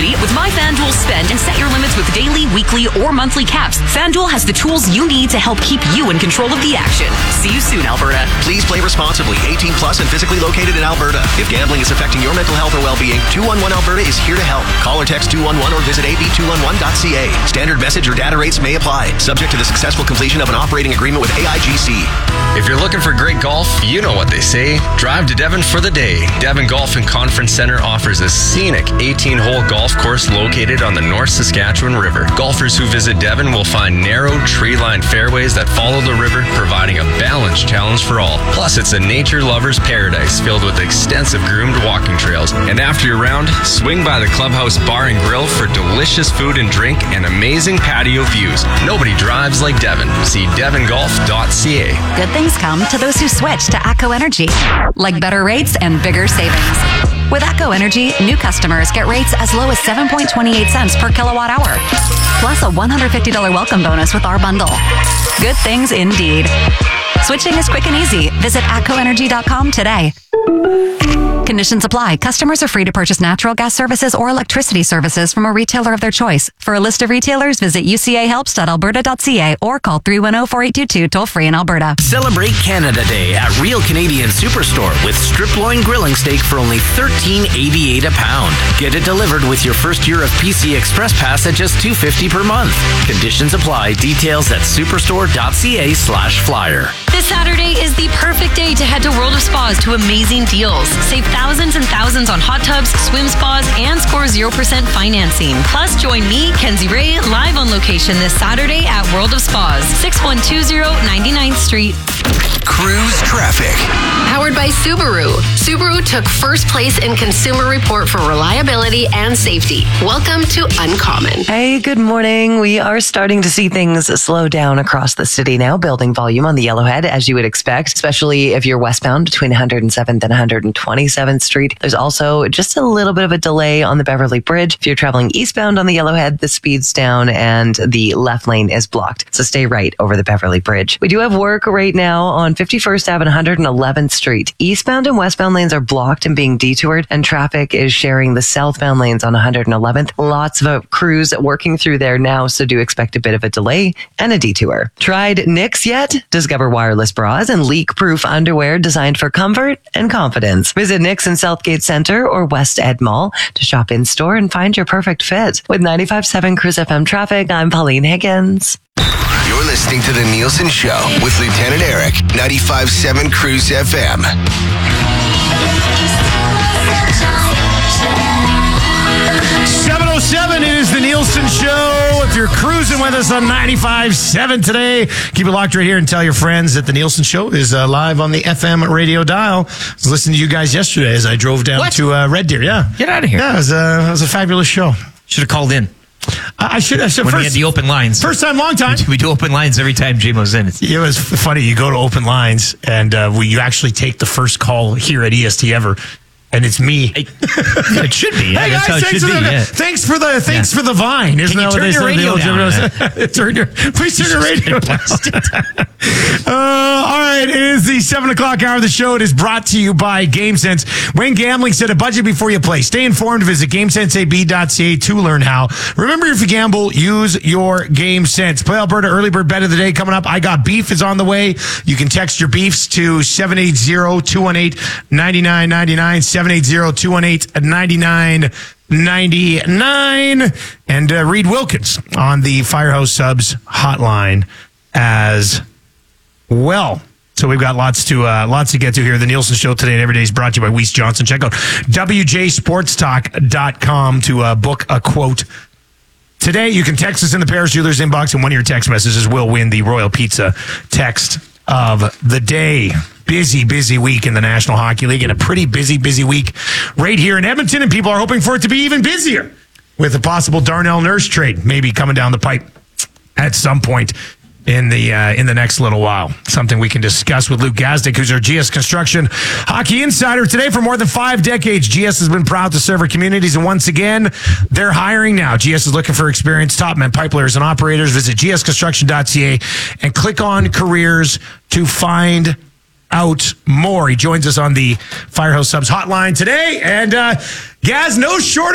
energy with my FanDuel Spend and set your limits with daily, weekly, or monthly caps. FanDuel has the tools you need to help keep you in control of the action. See you soon, Alberta. Please play responsibly. 18 plus and physically located in Alberta. If gambling is affecting your mental health or well-being, 211 Alberta is here to help. Call or text 211 or visit ab211.ca. Standard message or data rates may apply. Subject to the successful completion of an operating agreement with AIGC. If you're looking for great golf, you know what they say. Drive to Devon for the day. Devon Golf and Conference Center offers a scenic 18-hole golf course located on the North Saskatchewan River. Golfers who visit Devon will find narrow, tree-lined fairways that follow the river, providing a balanced challenge for all. Plus, it's a nature lover's paradise filled with extensive groomed walking trails. And after your round, swing by the Clubhouse Bar and Grill for delicious food and drink and amazing patio views. Nobody drives like Devon. See devongolf.ca. Good things come to those who switch to ACO Energy, like better rates and bigger savings. With ACO Energy, new customers get rates as low as 7.28 cents per kilowatt hour, plus a $150 welcome bonus with our bundle. Good things indeed. Switching is quick and easy. Visit ACOenergy.com today. Conditions apply. Customers are free to purchase natural gas services or electricity services from a retailer of their choice. For a list of retailers, visit ucahelps.alberta.ca or call 310-4822 toll-free in Alberta. Celebrate Canada Day at Real Canadian Superstore with strip loin grilling steak for only $13.88 a pound. Get it delivered with your first year of PC Express Pass at just $2.50 per month. Conditions apply. Details at superstore.ca/flyer. This Saturday is the perfect day to head to World of Spas to amazing deals. Save thousands and thousands on hot tubs, swim spas, and score 0% financing. Plus, join me, Kenzie Ray, live on location this Saturday at World of Spas, 6120 99th Street. Cruise traffic. Powered by Subaru. Subaru took first place in Consumer Report for reliability and safety. Welcome to Uncommon. Hey, good morning. We are starting to see things slow down across the city now, building volume on the Yellowhead, as you would expect, especially if you're westbound between 107th and 127th Street. There's also just a little bit of a delay on the Beverly Bridge. If you're traveling eastbound on the Yellowhead, the speed's down and the left lane is blocked. So stay right over the Beverly Bridge. We do have work right now on 51st Ave and 111th Street. Eastbound and westbound lanes are blocked and being detoured, and traffic is sharing the southbound lanes on 111th. Lots of crews working through there now, so do expect a bit of a delay and a detour. Tried Knix yet? Discover wireless bras and leak-proof underwear designed for comfort and confidence. Visit Knix in Southgate Center or West Ed Mall to shop in-store and find your perfect fit. With 95.7 Cruise FM traffic, I'm Pauline Higgins. You're listening to The Nielsen Show with Lieutenant Eric, 95.7 Cruise FM. 7:07, it is The Nielsen Show. If you're cruising with us on 95.7 today, keep it locked right here and tell your friends that The Nielsen Show is live on the FM radio dial. I was listening to you guys yesterday as I drove down to Red Deer. Yeah. Get out of here. Yeah, it was a fabulous show. Should have called in. I should when we had the open lines. First time, long time. We do open lines every time JMO's in. It was funny. You go to open lines, and you actually take the first call here at EST ever. And it's me. It should be. Yeah, hey guys, thanks for the Vine. Isn't that what they say? Please turn your radio down. All right, it is the 7 o'clock hour of the show. It is brought to you by GameSense. When gambling, set a budget before you play. Stay informed. Visit GameSenseAB.ca to learn how. Remember, if you gamble, use your GameSense. Play Alberta early bird bet of the day coming up. I Got Beef is on the way. You can text your beefs to 780-218-9999. 780-218-9999. And Reed Wilkins on the Firehouse Subs hotline as well. So we've got lots to get to here. The Nielsen Show today and every day is brought to you by Weiss Johnson. Check out WJSportsTalk.com to book a quote. Today, you can text us in the Paris Jewelers inbox, and one of your text messages will win the Royal Pizza text of the day. Busy week in the National Hockey League, and a pretty busy week right here in Edmonton, and people are hoping for it to be even busier with a possible Darnell Nurse trade maybe coming down the pipe at some point in the next little while. Something we can discuss with Luke Gazdick, who's our GS Construction hockey insider today. For more than 5 decades, GS has been proud to serve our communities, and once again, they're hiring now. GS is looking for experienced top men, pipelayers, and operators. Visit gsconstruction.ca and click on careers to find out more. He joins us on the Firehouse Subs hotline today, and Gaz, no short